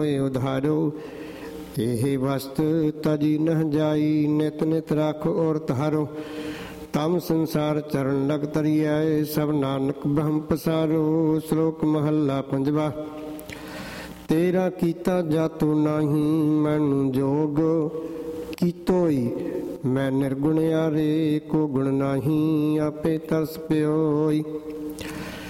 ਉਧਾਰੋ ਇਹ ਵਸਤ ਤਜੀ ਨਹ ਜਾਈ, ਨਿਤ ਨਿਤ ਰੱਖ ਔਰ ਤਾਰੋ। ਤਮ ਸੰਸਾਰ ਚਰਨ ਲਗ ਤਰੀਐ, ਸਭ ਨਾਨਕ ਬ੍ਰਹਮ ਪਸਾਰੋ। ਸ਼ਲੋਕ ਮਹੱਲਾ ਪੰਜਵਾ। ਤੇਰਾ ਕੀਤਾ ਜਾਤੋ ਨਾਹੀ, ਮੈਨੂੰ ਜੋਗ ਕੀਤੋਈ। ਮੈਂ ਨਿਰਗੁਣ ਆਰੇ, ਕੋ ਗੁਣ ਨਾਹੀ, ਆਪੇ ਤਰਸ ਪਿਓਈ।